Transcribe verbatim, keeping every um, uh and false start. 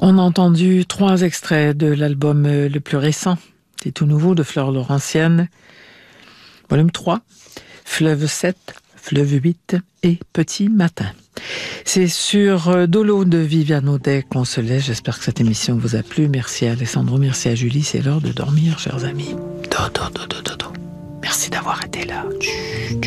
On a entendu trois extraits de l'album le plus récent, c'est tout nouveau, de Fleur Laurentienne, volume trois, Fleuve sept, Fleuve huit et Petit Matin. C'est sur Dolo de Viviane Audet qu'on se laisse. J'espère que cette émission vous a plu. Merci à Alessandro, merci à Julie. C'est l'heure de dormir, chers amis. Dodo, dodo, dodo. Merci d'avoir été là. Chut.